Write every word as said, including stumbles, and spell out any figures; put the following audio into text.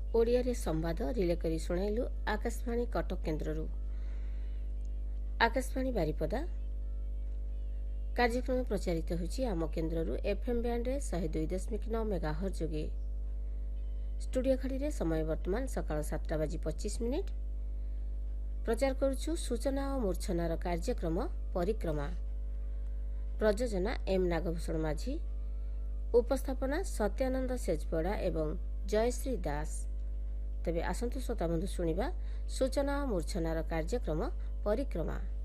ओडिया संवाद रिले करी शुणाइलु आकाशवाणी कटक केन्द्ररू। आकाशवाणी बारिपदा कार्यक्रम प्रचारित होछि आम केन्द्ररू एफएम बैंड शहे दुई दशमिक नौ मेगाहर जोगे। स्टूडियो घड़ी समय वर्तमान सकाळ सातटा बाजी पच्चीस मिनिट। प्रचार करुछु सूचना और मूर्छनार कार्यक्रम परिक्रमा। प्रयोजना एम नागभूषण माझी। उपस्थापना सत्यानंद सेजपड़ा एवं जयश्री दास। तेबे आसंतु श्रोता बंधु शुणिबा सूचना और मूर्छनार कार्यक्रम परिक्रमा।